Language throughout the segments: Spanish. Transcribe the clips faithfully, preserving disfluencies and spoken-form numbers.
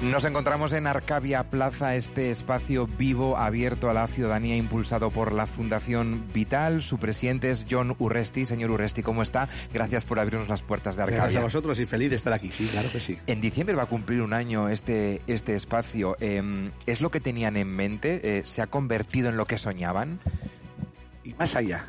Nos encontramos en Arcavia Plaza, este espacio vivo, abierto a la ciudadanía, impulsado por la Fundación Vital. Su presidente es Jon Urresti. Señor Urresti, ¿cómo está? Gracias por abrirnos las puertas de Arcavia. Gracias a vosotros y feliz de estar aquí, sí, claro que sí. En diciembre va a cumplir un año este, este espacio. Eh, ¿Es lo que tenían en mente? Eh, ¿Se ha convertido en lo que soñaban? Y más allá.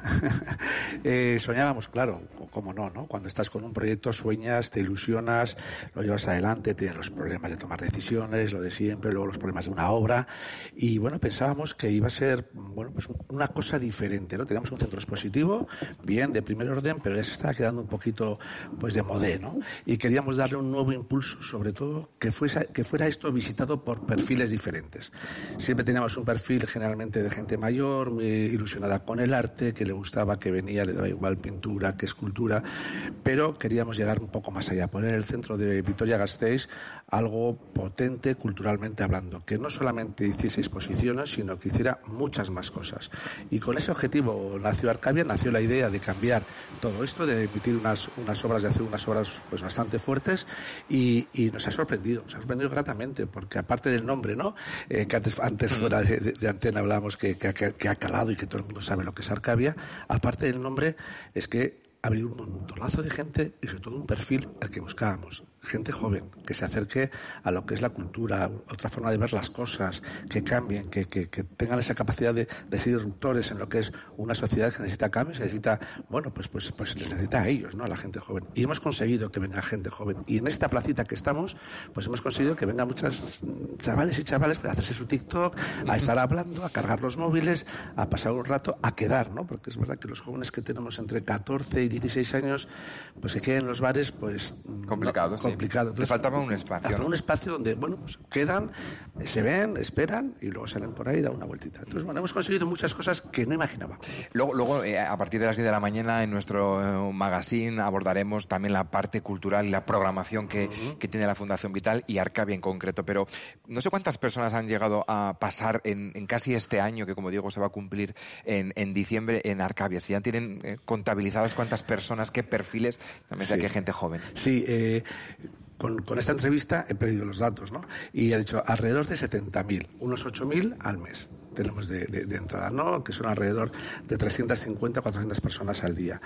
eh, soñábamos, claro, cómo no, ¿no? Cuando estás con un proyecto sueñas, te ilusionas, lo llevas adelante, tienes los problemas de tomar decisiones, lo de siempre, luego los problemas de una obra. Y bueno, pensábamos que iba a ser, bueno, pues una cosa diferente, ¿no? Teníamos un centro expositivo, bien, de primer orden, pero ya se estaba quedando un poquito, pues, de modé, ¿no? Y queríamos darle un nuevo impulso, sobre todo, que fuese, que fuera esto visitado por perfiles diferentes. Siempre teníamos un perfil generalmente de gente mayor, muy ilusionada con él, el arte, que le gustaba, que venía, le daba igual pintura que escultura, pero queríamos llegar un poco más allá, poner en el centro de Vitoria-Gasteiz algo potente culturalmente hablando, que no solamente hiciese exposiciones, sino que hiciera muchas más cosas. Y con ese objetivo nació Arcavia, nació la idea de cambiar todo esto, de emitir unas, unas obras, de hacer unas obras pues bastante fuertes, y, y nos ha sorprendido, nos ha sorprendido gratamente, porque aparte del nombre, ¿no? Eh, que antes, antes fuera de, de, de antena hablábamos que, que, que ha calado y que todo el mundo sabe lo que es Arcavia, aparte del nombre, es que ha habido un montonazo de gente y sobre todo un perfil al que buscábamos. Gente joven, que se acerque a lo que es la cultura, otra forma de ver las cosas, que cambien, que, que, que tengan esa capacidad de, de ser disruptores en lo que es una sociedad que necesita cambios, necesita, bueno, pues, pues, pues les necesita a ellos, ¿no? A la gente joven. Y hemos conseguido que venga gente joven. Y en esta placita que estamos, pues hemos conseguido que vengan muchos chavales y chavales para hacerse su TikTok, a estar hablando, a cargar los móviles, a pasar un rato, a quedar, ¿no? Porque es verdad que los jóvenes que tenemos entre catorce y dieciséis años, pues se quedan en los bares, pues... Complicado, no, sí. complicado. Entonces, le faltaba un espacio, ¿no? Un espacio donde, bueno, pues quedan, se ven, esperan y luego salen por ahí y dan una vueltita. Entonces, bueno, hemos conseguido muchas cosas que no imaginaba. Luego, luego eh, a partir de las diez de la mañana en nuestro eh, magazine abordaremos también la parte cultural y la programación que, uh-huh. que tiene la Fundación Vital y Arcavia en concreto, pero no sé cuántas personas han llegado a pasar en, en casi este año, que como digo se va a cumplir en, en diciembre en Arcavia. Si ya tienen eh, contabilizadas cuántas personas, qué perfiles, también sé sí. que hay gente joven. Sí, eh... Con, con esta entrevista he perdido los datos, ¿no? Y he dicho alrededor de setenta mil, unos ocho mil al mes tenemos de, de, de entrada, ¿no? Que son alrededor de trescientas cincuenta a cuatrocientas personas al día.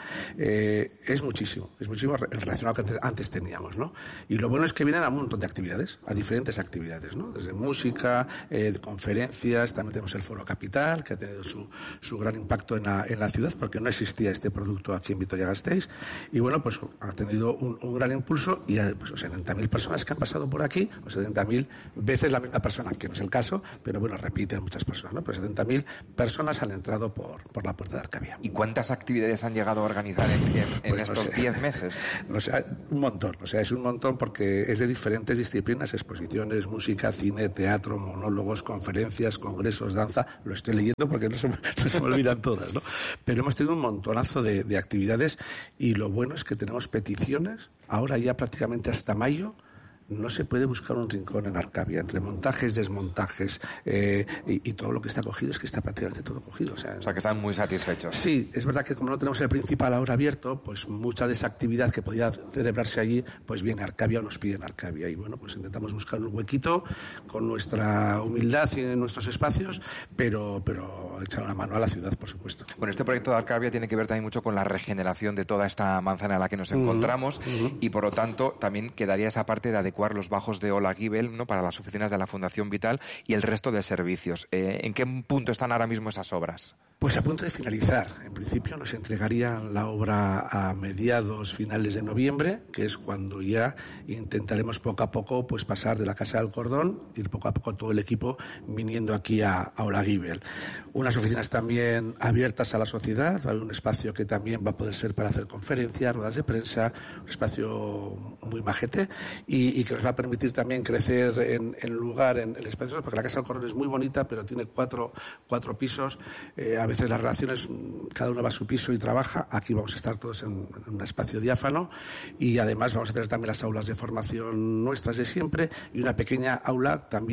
Eh, es muchísimo, es muchísimo en relación a lo que antes, antes teníamos, ¿no? Y lo bueno es que vienen a un montón de actividades, a diferentes actividades, ¿no? Desde música, eh, de conferencias, también tenemos el Foro Capital, que ha tenido su, su gran impacto en la, en la ciudad, porque no existía este producto aquí en Vitoria-Gasteiz. Y bueno, pues ha tenido un, un gran impulso y pues, setenta mil personas que han pasado por aquí, o setenta mil veces la misma persona, que no es el caso, pero bueno, repiten muchas personas, ¿no? Pues setenta mil personas han entrado por, por la puerta de Arcavia. ¿Y cuántas actividades han llegado a organizar en, en, en pues estos diez no meses? O sea, un montón, o sea, es un montón porque es de diferentes disciplinas, exposiciones, música, cine, teatro, monólogos, conferencias, congresos, danza, lo estoy leyendo porque no se me, no se me olvidan todas, ¿no? Pero hemos tenido un montonazo de, de actividades y lo bueno es que tenemos peticiones, ahora ya prácticamente hasta mayo. No se puede buscar un rincón en Arcavia, entre montajes, desmontajes eh, y, y todo lo que está cogido, es que está prácticamente todo cogido. O sea, o sea, que están muy satisfechos. Sí, es verdad que como no tenemos el principal ahora abierto, pues mucha de esa actividad que podía celebrarse allí, pues viene a Arcavia o nos piden Arcavia. Y bueno, pues intentamos buscar un huequito con nuestra humildad y en nuestros espacios, pero, pero echar una mano a la ciudad, por supuesto. Bueno, este proyecto de Arcavia tiene que ver también mucho con la regeneración de toda esta manzana en la que nos encontramos uh-huh. Uh-huh. y por lo tanto también quedaría esa parte de adecuar los bajos de Olaguibel, ¿no? Para las oficinas de la Fundación Vital y el resto de servicios. Eh, ¿En qué punto están ahora mismo esas obras? Pues a punto de finalizar. En principio nos entregarían la obra a mediados, finales de noviembre, que es cuando ya intentaremos poco a poco pues pasar de la Casa del Cordón, ir poco a poco todo el equipo viniendo aquí a, a Olaguibel. Unas oficinas también abiertas a la sociedad, ¿vale? Un espacio que también va a poder ser para hacer conferencias, ruedas de prensa, un espacio muy majete y, y que nos va a permitir también crecer en, en lugar, en el espacio, porque la Casa del Cordón es muy bonita, pero tiene cuatro, cuatro pisos. Eh, a veces las relaciones, cada uno va a su piso y trabaja. Aquí vamos a estar todos en, en un espacio diáfano y además vamos a tener también las aulas de formación nuestras de siempre y una pequeña aula también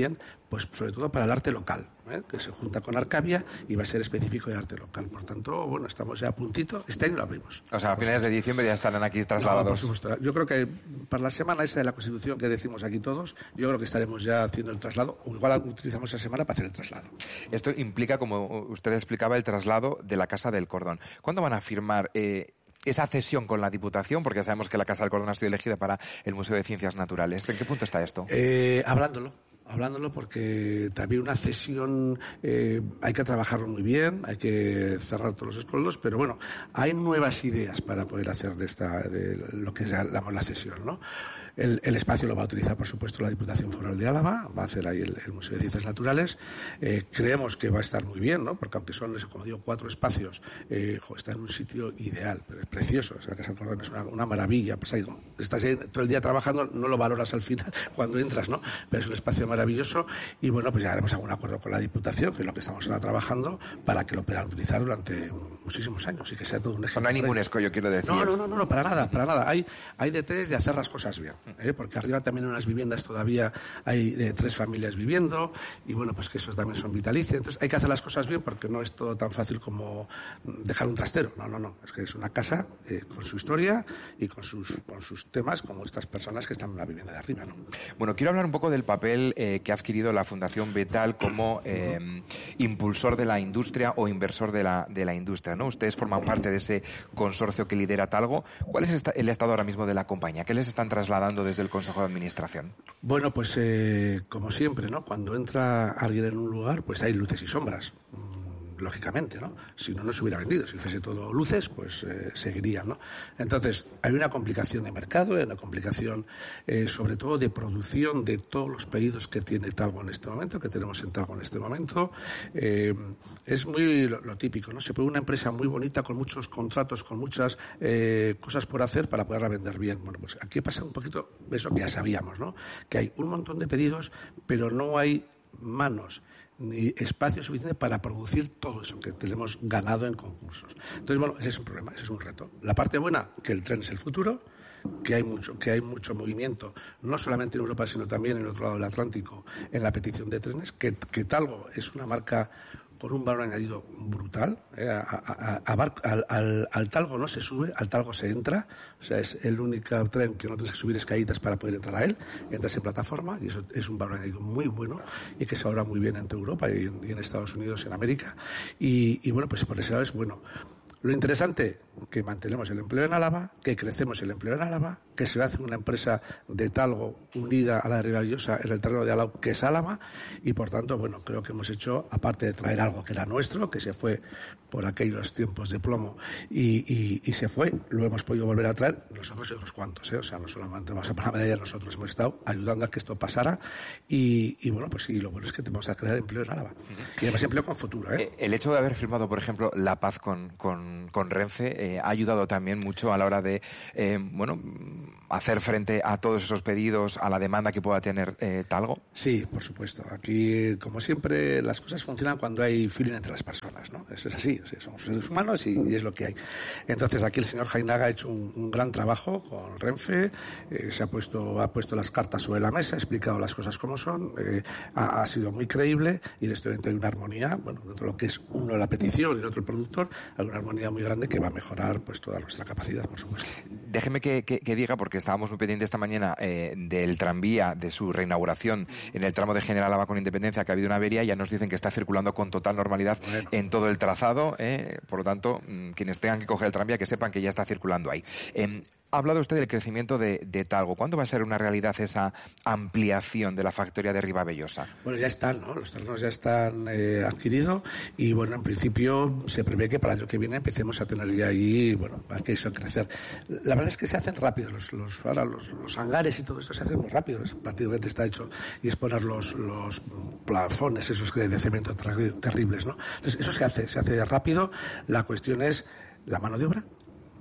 pues sobre todo para el arte local, ¿eh? que se junta con Arcavia y va a ser específico de arte local. Por tanto, bueno, estamos ya a puntito. Este año lo abrimos. O sea, a finales de diciembre ya estarán aquí trasladados. No, por supuesto. Yo creo que para la semana esa de la Constitución que decimos aquí todos, yo creo que estaremos ya haciendo el traslado, o igual utilizamos esa semana para hacer el traslado. Esto implica, como usted explicaba, el traslado de la Casa del Cordón. ¿Cuándo van a firmar eh, esa cesión con la Diputación? Porque ya sabemos que la Casa del Cordón ha sido elegida para el Museo de Ciencias Naturales. ¿En qué punto está esto? Eh, hablándolo. Hablándolo porque también una cesión eh, hay que trabajarlo muy bien, hay que cerrar todos los escollos, pero bueno, hay nuevas ideas para poder hacer de esta de lo que llamamos la cesión, ¿no? El, el espacio lo va a utilizar, por supuesto, la Diputación Foral de Álava, va a hacer ahí el, el Museo de Ciencias Naturales. Eh, creemos que va a estar muy bien, ¿no? Porque aunque son, como digo, cuatro espacios, eh, jo, está en un sitio ideal, pero es precioso. O sea, Casa del Cordón es una, una maravilla. Pues ahí, estás ahí todo el día trabajando, no lo valoras al final cuando entras, ¿no? Pero es un espacio maravilloso y, bueno, pues ya haremos algún acuerdo con la Diputación, que es lo que estamos ahora trabajando, para que lo puedan utilizar durante muchísimos años y que sea todo un ejemplo. No hay ningún escollo, quiero decir. No, no, no, no, no, para nada, para nada. Hay, hay detalles de hacer las cosas bien. ¿Eh? Porque arriba también en unas viviendas todavía hay eh, tres familias viviendo y bueno, pues que esos también son vitalicios. Entonces hay que hacer las cosas bien porque no es todo tan fácil como dejar un trastero. No, no, no. Es que es una casa eh, con su historia y con sus, con sus temas como estas personas que están en la vivienda de arriba, ¿no? Bueno, quiero hablar un poco del papel eh, que ha adquirido la Fundación Betal como eh, impulsor de la industria o inversor de la, de la industria, ¿no? Ustedes forman parte de ese consorcio que lidera Talgo. ¿Cuál es el estado ahora mismo de la compañía? ¿Qué les están trasladando desde el Consejo de Administración? Bueno, pues eh, como siempre, ¿no? Cuando entra alguien en un lugar, pues hay luces y sombras, mm, lógicamente, ¿no? Si no, no se hubiera vendido. Si fuese todo luces, pues eh, seguiría, ¿no? Entonces, hay una complicación de mercado, hay una complicación eh, sobre todo de producción de todos los pedidos que tiene Talgo en este momento, que tenemos en Talgo en este momento. Eh, es muy lo, lo típico, ¿no? Se puede una empresa muy bonita con muchos contratos, con muchas eh, cosas por hacer para poderla vender bien. Bueno, pues aquí pasa un poquito eso que ya sabíamos, ¿no? Que hay un montón de pedidos, pero no hay manos ni espacio suficiente para producir todo eso que tenemos ganado en concursos. Entonces, bueno, ese es un problema, ese es un reto. La parte buena, que el tren es el futuro, que hay mucho, que hay mucho movimiento, no solamente en Europa, sino también en el otro lado del Atlántico, en la petición de trenes, que, que Talgo es una marca con un valor añadido brutal. Eh, a, a, a, a, al, al, al Talgo no se sube, al Talgo se entra. O sea, es el único tren que no tienes que subir escaleras para poder entrar a él. Entras en plataforma y eso es un valor añadido muy bueno y que se habla muy bien en toda Europa y en, y en Estados Unidos y en América. Y, y bueno, pues por ese lado es bueno. Lo interesante, que mantenemos el empleo en Álava, que crecemos el empleo en Álava, que se hace una empresa de Talgo unida a la de Riballosa en el terreno de Álava, que es Álava, y por tanto, bueno, creo que hemos hecho, aparte de traer algo que era nuestro, que se fue por aquellos tiempos de plomo y, y, y se fue, lo hemos podido volver a traer nosotros y otros cuantos, ¿eh? O sea, no solamente vamos a poner la medalla, nosotros hemos estado ayudando a que esto pasara y, y bueno, pues sí, lo bueno es que tenemos que crear empleo en Álava. Y además empleo con futuro, ¿eh? El hecho de haber firmado, por ejemplo, la paz con, con con Renfe eh, ha ayudado también mucho a la hora de eh, bueno hacer frente a todos esos pedidos, a la demanda que pueda tener eh, Talgo. Sí, por supuesto. Aquí, como siempre, las cosas funcionan cuando hay feeling entre las personas, ¿no? Eso es así, o sea, somos seres humanos y, y es lo que hay. Entonces, aquí el señor Jainaga ha hecho un, un gran trabajo con Renfe, eh, se ha puesto ha puesto las cartas sobre la mesa, ha explicado las cosas como son, eh, ha, ha sido muy creíble y en esto hay una armonía, bueno, dentro de lo que es uno la petición y el otro el productor, hay una armonía muy grande que va a mejorar pues toda nuestra capacidad, por supuesto. Déjeme que, que, que diga, porque estábamos muy pendientes esta mañana eh, del tranvía, de su reinauguración en el tramo de General Álava con Independencia, que ha habido una avería, ya nos dicen que está circulando con total normalidad bueno. en todo el trazado, eh, por lo tanto, mmm, quienes tengan que coger el tranvía, que sepan que ya está circulando ahí. Eh, ha hablado usted del crecimiento de, de Talgo. ¿Cuándo va a ser una realidad esa ampliación de la factoría de Ribavellosa? Bueno, ya están, ¿no? Los terrenos ya están eh, adquiridos y, bueno, en principio se prevé que para el año que viene empecemos a tener ya ahí, bueno, para que eso crecer. La verdad es que se hacen rápido, los, los, ahora los, los hangares y todo esto se hacen muy rápido, es, prácticamente está hecho, y es poner los, los plafones esos de cemento terribles, ¿no? Entonces, eso se hace, se hace rápido. La cuestión es la mano de obra.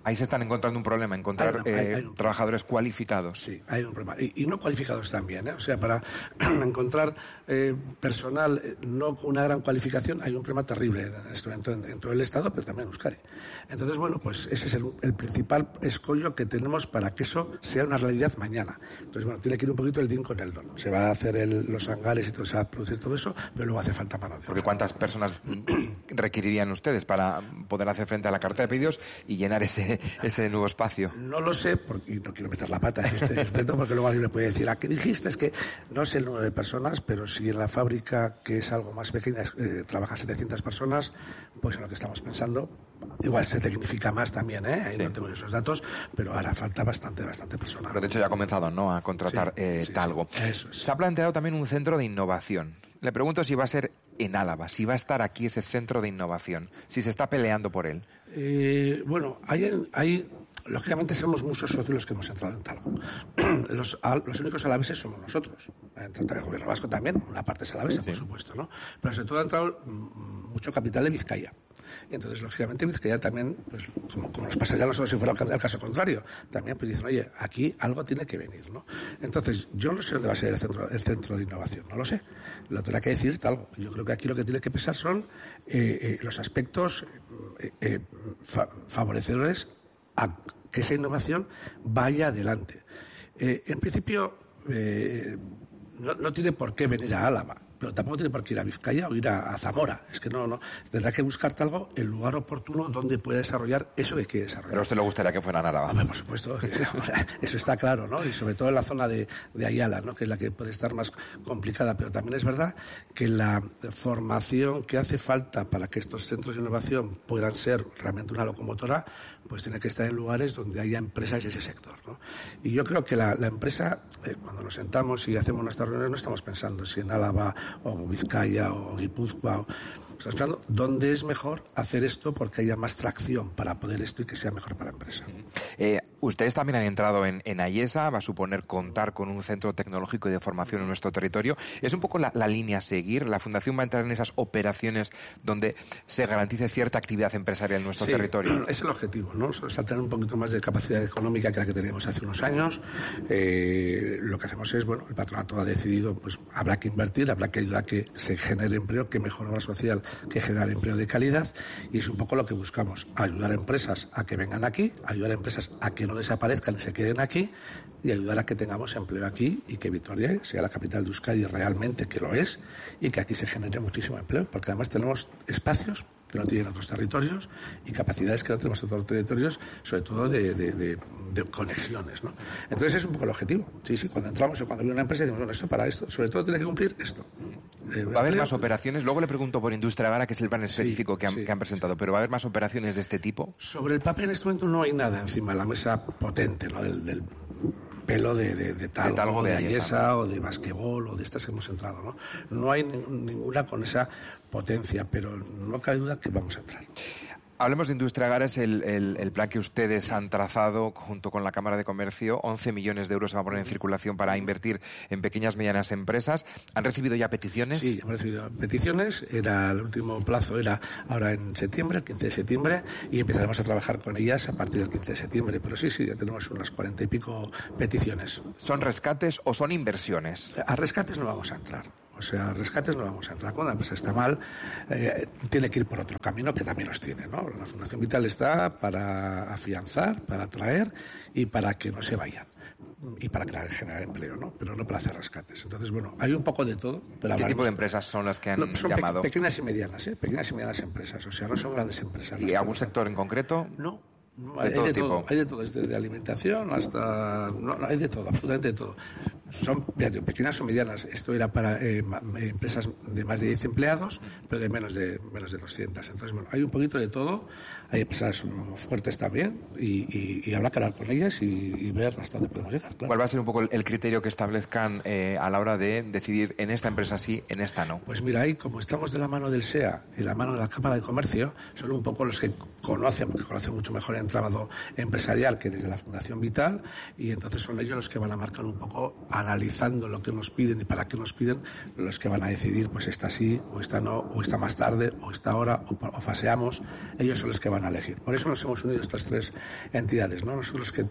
Ahí se están encontrando un problema, encontrar hay, hay, eh, hay un trabajadores cualificados. Sí, hay un problema. Y, y no cualificados también, ¿eh? O sea, para encontrar eh, personal eh, no con una gran cualificación hay un problema terrible en este momento en, en todo el Estado, pero también en Euskadi. Entonces, bueno, pues ese es el, el principal escollo que tenemos para que eso sea una realidad mañana. Entonces, bueno, tiene que ir un poquito el din con el don. Se va a hacer el, los hangares y todo, se va a producir todo eso, pero luego hace falta mano de obra. Porque ¿cuántas personas requerirían ustedes para poder hacer frente a la carta de pedidos y llenar ese, ese nuevo espacio? No lo sé, porque, y no quiero meter la pata en este respeto, porque luego alguien me puede decir, ¿a qué dijiste? Es que no sé el número de personas, pero si en la fábrica, que es algo más pequeña, eh, trabajan setecientas personas, pues en lo que estamos pensando, igual se tecnifica más también, ¿eh? Ahí sí. No tengo esos datos, pero ahora falta bastante, bastante personal. Pero de hecho ya ha comenzado, ¿no?, a contratar sí, eh, sí, talgo. Sí, eso es. Se ha planteado también un centro de innovación. Le pregunto si va a ser en Álava, si va a estar aquí ese centro de innovación, si se está peleando por él. Eh, bueno, hay... hay lógicamente somos muchos socios los que hemos entrado en Talgo. Los, los únicos alaveses somos nosotros. El gobierno vasco también, una parte es alavesa, sí, por supuesto, ¿no? Pero sobre todo ha entrado mucho capital de Vizcaya. Y entonces, lógicamente, Vizcaya también, pues como, como nos pasaría a nosotros si fuera el caso contrario, también pues dicen, oye, aquí algo tiene que venir, ¿no? Entonces, yo no sé dónde va a ser el centro, el centro de innovación, no lo sé. Lo tendrá que decir Talgo. Yo creo que aquí lo que tiene que pesar son eh, eh, los aspectos eh, eh, fa favorecedores a que esa innovación vaya adelante. Eh, en principio, eh, no, no tiene por qué venir a Álava, pero tampoco tiene por qué ir a Vizcaya o ir a, a Zamora. Es que no, no. Tendrá que buscar algo, el lugar oportuno donde pueda desarrollar eso que quiere desarrollar. Pero a usted le gustaría que fuera en Álava. Hombre, por supuesto, eso está claro, ¿no? Y sobre todo en la zona de, de Ayala, ¿no?, que es la que puede estar más complicada. Pero también es verdad que la formación que hace falta para que estos centros de innovación puedan ser realmente una locomotora, pues tiene que estar en lugares donde haya empresas de ese sector, ¿no? Y yo creo que la, la empresa, eh, cuando nos sentamos y hacemos nuestras reuniones, no estamos pensando si en Álava o Vizcaya o Guipúzcoa, o, estamos pensando dónde es mejor hacer esto porque haya más tracción para poder esto y que sea mejor para la empresa. Eh, ustedes también han entrado en, en Ayesa, va a suponer contar con un centro tecnológico y de formación en nuestro territorio. Es un poco la, la línea a seguir. La Fundación va a entrar en esas operaciones donde se garantice cierta actividad empresarial en nuestro sí, territorio. Es el objetivo, ¿no? O sea, tener un poquito más de capacidad económica que la que teníamos hace unos años. Eh, lo que hacemos es, bueno, el patronato ha decidido, pues habrá que invertir, habrá que ayudar a que se genere empleo, que mejore la social, que generar empleo de calidad, y es un poco lo que buscamos, ayudar a empresas a que vengan aquí, ayudar a empresas a que no desaparezcan y se queden aquí, y ayudar a que tengamos empleo aquí y que Vitoria sea la capital de Euskadi realmente, que lo es, y que aquí se genere muchísimo empleo, porque además tenemos espacios que no tienen otros territorios y capacidades que no tenemos en otros territorios, sobre todo de, de, de, de conexiones, ¿no? Entonces es un poco el objetivo. Sí, sí, cuando entramos o cuando viene una empresa decimos, bueno, esto para esto, sobre todo tiene que cumplir esto. Eh, ¿Va a haber más operaciones? Luego le pregunto por Industria Gara, que es el plan específico sí, que, han, sí. que han presentado, pero ¿va a haber más operaciones de este tipo? Sobre el papel en este momento no hay nada encima de la mesa potente, ¿no?, del, del pelo de, de, de Talgo, de, talgo de, de Ayesa, ¿no?, o de basquetbol o de estas que hemos entrado, ¿no? No hay ninguna con esa potencia, pero no cabe duda que vamos a entrar. Hablemos de Industria Gara, es el, el, el plan que ustedes han trazado junto con la Cámara de Comercio. once millones de euros se van a poner en circulación para invertir en pequeñas y medianas empresas. ¿Han recibido ya peticiones? Sí, hemos recibido peticiones. Era, el último plazo era ahora en septiembre, el quince de septiembre, y empezaremos a trabajar con ellas a partir del quince de septiembre. Pero sí, sí, ya tenemos unas cuarenta y pico peticiones. ¿Son rescates o son inversiones? A rescates no vamos a entrar. O sea, rescates no vamos a entrar. Cuando la empresa está mal, eh, tiene que ir por otro camino, que también los tiene, ¿no? La Fundación Vital está para afianzar, para atraer y para que no se vayan. Y para crear, generar empleo, ¿no? Pero no para hacer rescates. Entonces, bueno, hay un poco de todo. Pero ¿qué tipo de empresas son las que han no, son llamado? Pe pequeñas y medianas, ¿eh? Pequeñas y medianas empresas. O sea, no son grandes empresas. ¿Y algún sector en concreto? No. No, hay, hay, todo de tipo. todo, hay de todo, desde de alimentación hasta... No, no, hay de todo, absolutamente de todo. Son ya digo, pequeñas o medianas. Esto era para eh, empresas de más de diez empleados, pero de menos de menos de doscientas. Entonces, bueno, hay un poquito de todo. Hay empresas fuertes también y, y, y habrá que hablar con ellas y, y ver hasta dónde podemos llegar. Claro. ¿Cuál va a ser un poco el, el criterio que establezcan eh, a la hora de decidir en esta empresa sí, en esta no? Pues mira, ahí como estamos de la mano del S E A y de la mano de la Cámara de Comercio, son un poco los que conocen, porque conocen mucho mejor el entramado empresarial que desde la Fundación Vital, y entonces son ellos los que van a marcar un poco analizando lo que nos piden y para qué nos piden, los que van a decidir, pues esta sí, o esta no, o esta más tarde, o esta hora, o, o faseamos, ellos son los que van a elegir. Por eso nos hemos unido estas tres entidades, ¿no? Nosotros que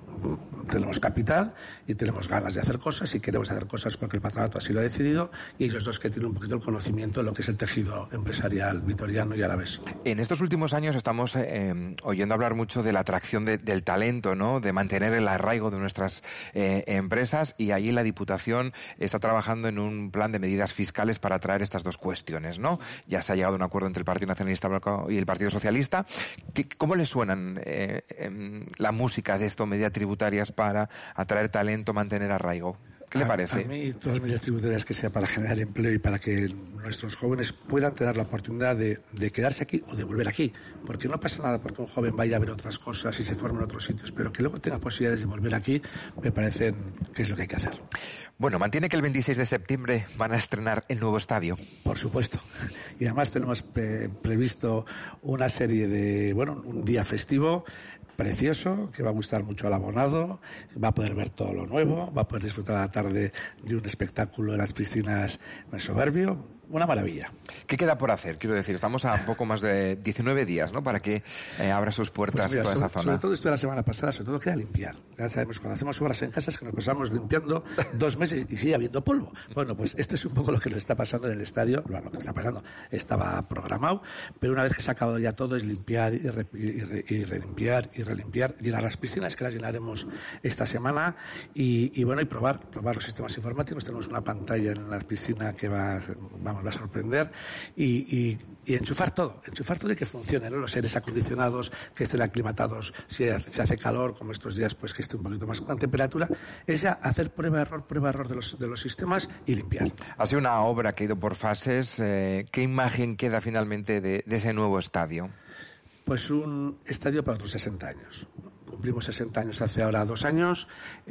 tenemos capital y tenemos ganas de hacer cosas y queremos hacer cosas porque el patronato así lo ha decidido, y ellos dos que tienen un poquito el conocimiento de lo que es el tejido empresarial vitoriano y alavés. En estos últimos años estamos eh, oyendo hablar mucho de la atracción de, del talento, ¿no? De mantener el arraigo de nuestras eh, empresas, y ahí la Diputación está trabajando en un plan de medidas fiscales para atraer estas dos cuestiones, ¿no? Ya se ha llegado a un acuerdo entre el Partido Nacionalista y el Partido Socialista. ¿Cómo le suenan eh, eh, la música de esto, medidas tributarias para atraer talento, mantener arraigo? ¿Qué le parece? A, a mí, todas las medidas tributarias que sea para generar empleo y para que nuestros jóvenes puedan tener la oportunidad de, de quedarse aquí o de volver aquí. Porque no pasa nada porque un joven vaya a ver otras cosas y se forme en otros sitios, pero que luego tenga posibilidades de volver aquí, me parecen que es lo que hay que hacer. Bueno, mantiene que el veintiséis de septiembre van a estrenar el nuevo estadio. Por supuesto. Y además tenemos pre- previsto una serie de, bueno, un día festivo precioso, que va a gustar mucho al abonado, va a poder ver todo lo nuevo, va a poder disfrutar a la tarde de un espectáculo en las piscinas en Soberbio. Una maravilla. ¿Qué queda por hacer? Quiero decir, estamos a poco más de diecinueve días, ¿no? Para que eh, abra sus puertas pues mira, toda sobre, esa zona. Sobre todo esto de la semana pasada, sobre todo queda limpiar. Ya sabemos, cuando hacemos obras en casa es que nos pasamos limpiando dos meses y sigue habiendo polvo. Bueno, pues esto es un poco lo que nos está pasando en el estadio. Bueno, lo que está pasando estaba programado, pero una vez que se ha acabado ya todo es limpiar y, re, y, re, y relimpiar y relimpiar, llenar las piscinas, que las llenaremos esta semana, y, y bueno, y probar, probar los sistemas informáticos. Tenemos una pantalla en la piscina que va, vamos, va a sorprender. Y, y, y enchufar todo, enchufar todo y que funcione, ¿no? Los aires acondicionados, que estén aclimatados, si hace, si hace calor, como estos días, pues que esté un poquito más con temperatura. Es ya hacer prueba-error, prueba-error de los, de los sistemas y limpiar. Ha sido una obra que ha ido por fases. Eh, ¿Qué imagen queda finalmente de, de ese nuevo estadio? Pues un estadio para otros sesenta años. Cumplimos sesenta años hace ahora dos años.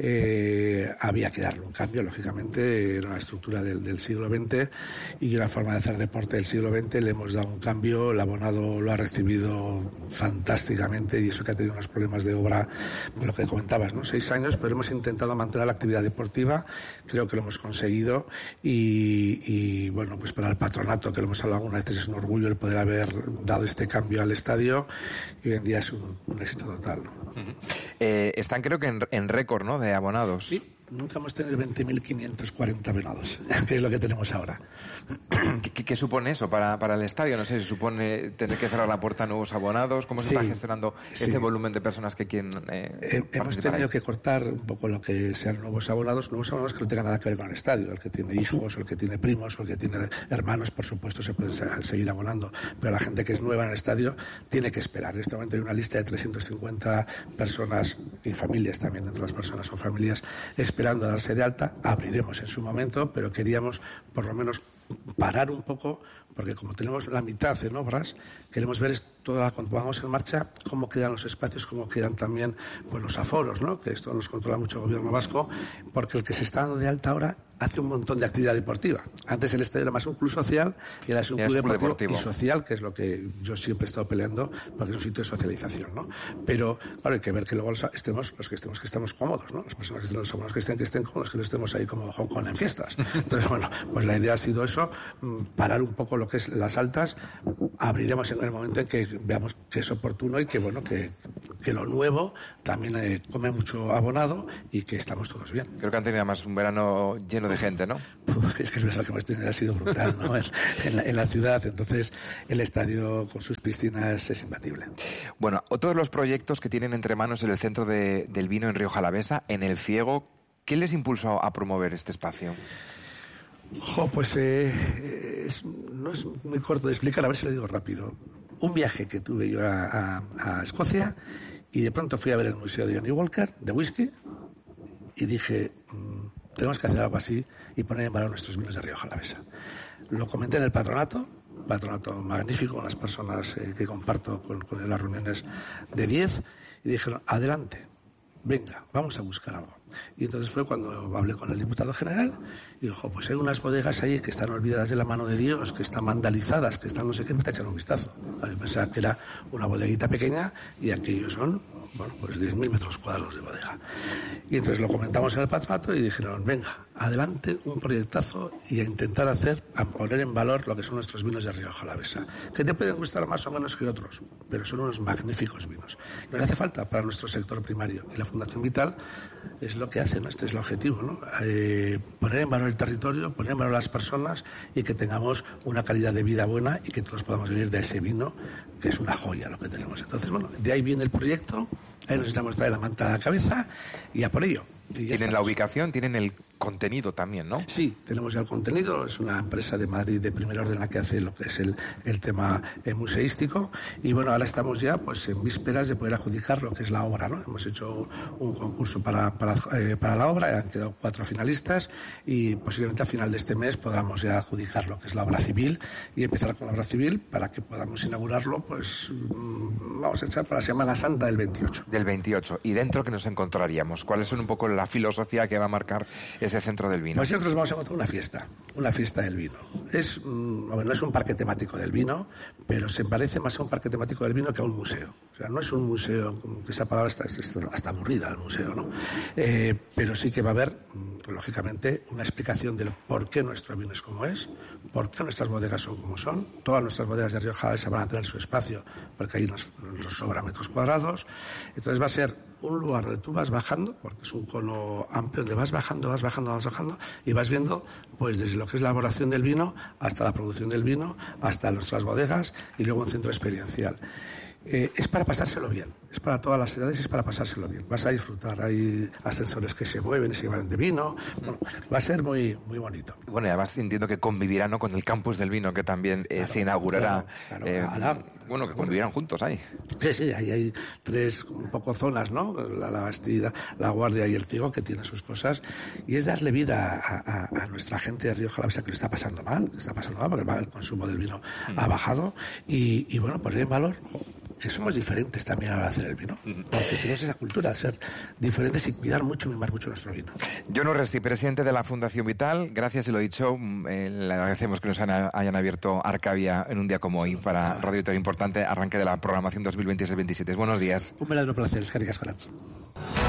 Eh, había que darle un cambio, lógicamente, era una estructura del, del siglo veinte y una forma de hacer deporte del siglo veinte. Le hemos dado un cambio, el abonado lo ha recibido fantásticamente, y eso que ha tenido unos problemas de obra, lo que comentabas, ¿no? Seis años, pero hemos intentado mantener la actividad deportiva, creo que lo hemos conseguido, y, y bueno, pues para el patronato, que lo hemos hablado algunas veces, es un orgullo el poder haber dado este cambio al estadio, y hoy en día es un, un éxito total, ¿no? Uh-huh. Eh, están creo que en, en récord, ¿no?, de abonados. Sí, nunca hemos tenido veinte mil quinientos cuarenta abonados, que es lo que tenemos ahora. ¿Qué, qué supone eso para, para el estadio? No sé, ¿se supone tener que cerrar la puerta a nuevos abonados? ¿Cómo se sí, está gestionando sí. ese volumen de personas que quieren eh, eh, Hemos tenido ahí? que cortar un poco lo que sean nuevos abonados, nuevos abonados que no tengan nada que ver con el estadio. El que tiene hijos, o el que tiene primos, o el que tiene hermanos, por supuesto, se pueden seguir abonando. Pero la gente que es nueva en el estadio tiene que esperar. En este momento hay una lista de trescientas cincuenta personas y familias también, entre las personas o familias, esperando a darse de alta. Abriremos en su momento, pero queríamos por lo menos parar un poco, porque como tenemos la mitad en obras, queremos ver toda, cuando vamos en marcha, cómo quedan los espacios, cómo quedan también pues los aforos, ¿no? Que esto nos controla mucho el gobierno vasco, porque el que se está dando de alta ahora hace un montón de actividad deportiva. Antes el estadio era más un club social y ahora es un club deportivo, deportivo y social, que es lo que yo siempre he estado peleando, porque es un sitio de socialización, ¿no? Pero claro, hay que ver que luego estemos, los que estemos que estemos cómodos, ¿no? Las personas que estén, los abonados que estén, que estén cómodos, que no estemos ahí como Hong Kong en fiestas. Entonces, bueno, pues la idea ha sido eso, parar un poco lo que es las altas. Abriremos en el momento en que veamos que es oportuno y que, bueno, que, que lo nuevo también eh, come mucho abonado y que estamos todos bien. Creo que han tenido además un verano lleno de gente, ¿no? Es que es verdad que hemos tenido, ha sido brutal, ¿no? en, en, la, en la ciudad, entonces el estadio con sus piscinas es imbatible. Bueno, otros de los proyectos que tienen entre manos el Centro de, del Vino en Rioja Alavesa, en El Ciego, ¿qué les impulsó a promover este espacio? Jo, pues eh, es, no es muy corto de explicar, a ver si lo digo rápido. Un viaje que tuve yo a, a, a Escocia y de pronto fui a ver el Museo de Johnny Walker, de whisky, y dije, mmm, tenemos que hacer algo así y poner en valor nuestros vinos de Rioja Alavesa. Lo comenté en el patronato, patronato magnífico, con las personas eh, que comparto con, con las reuniones de diez, y dijeron, adelante, venga, vamos a buscar algo. Y entonces fue cuando hablé con el diputado general y dijo, pues hay unas bodegas ahí que están olvidadas de la mano de Dios, que están vandalizadas, que están no sé qué, me te echan un vistazo. Yo pensaba que era una bodeguita pequeña y aquellos son, bueno, pues diez mil metros cuadrados de bodega. Y entonces lo comentamos en el patronato y dijeron, venga, adelante, un proyectazo y a intentar hacer, a poner en valor lo que son nuestros vinos de Rioja Alavesa, que te pueden gustar más o menos que otros, pero son unos magníficos vinos. Nos hace falta para nuestro sector primario y la Fundación Vital es lo que hace, ¿no? Este es el objetivo, ¿no? Eh, poner en valor el territorio, poner en valor las personas y que tengamos una calidad de vida buena y que todos podamos vivir de ese vino, que es una joya lo que tenemos. Entonces, bueno, de ahí viene el proyecto, ahí nos estamos trayendo la manta a la cabeza y a por ello. Tienen estamos. La ubicación, tienen el contenido también, ¿no? Sí, tenemos ya el contenido. Es una empresa de Madrid de primer orden la que hace lo que es el, el tema eh, museístico. Y bueno, ahora estamos ya pues en vísperas de poder adjudicar lo que es la obra, ¿no? Hemos hecho un concurso para, para, eh, para la obra, han quedado cuatro finalistas y posiblemente a final de este mes podamos ya adjudicar lo que es la obra civil y empezar con la obra civil para que podamos inaugurarlo, pues vamos a echar para la Semana Santa del veintiocho. Del veintiocho. ¿Y dentro qué nos encontraríamos? ¿Cuáles son un poco las la filosofía que va a marcar ese centro del vino? Pues nosotros vamos a montar una fiesta, una fiesta del vino. Es, mmm, bueno, no es un parque temático del vino, pero se parece más a un parque temático del vino que a un museo. O sea, no es un museo, que esa palabra está, está, está aburrida, el museo, ¿no? Eh, pero sí que va a haber, lógicamente, una explicación de por qué nuestro vino es como es, por qué nuestras bodegas son como son. Todas nuestras bodegas de Rioja Alavesa van a tener su espacio, porque ahí nos, nos sobra metros cuadrados. Entonces va a ser un lugar donde tú vas bajando, porque es un cono amplio, donde vas bajando, vas bajando, vas bajando, y vas viendo, pues desde lo que es la elaboración del vino, hasta la producción del vino, hasta nuestras bodegas, y luego un centro experiencial. Eh, es para pasárselo bien, es para todas las edades, es para pasárselo bien. Vas a disfrutar, hay ascensores que se mueven y se van de vino, bueno, va a ser muy muy bonito. Bueno, y además entiendo que convivirán, ¿no?, con el campus del vino, que también eh, claro, se inaugurará. Claro, claro, eh, la, bueno, que convivirán juntos ahí. Sí, sí, ahí hay tres un poco zonas, ¿no? La, la Bastida, la Guardia y el Ciego, que tienen sus cosas, y es darle vida a, a, a nuestra gente de Rioja Alavesa, que lo está pasando mal, que está pasando mal, porque el consumo del vino mm. ha bajado, y, y bueno, poner en valor que somos diferentes también a la hora de hacer el vino, porque tenemos esa cultura de ser diferentes y cuidar mucho, mimar mucho nuestro vino. John Urresti, presidente de la Fundación Vital, gracias, y lo dicho, eh, le agradecemos que nos hayan, hayan abierto Arcavia en un día como hoy para Radio Vital, importante arranque de la programación dos mil veintiséis veintisiete. Buenos días. Un verdadero placer, es que ricas,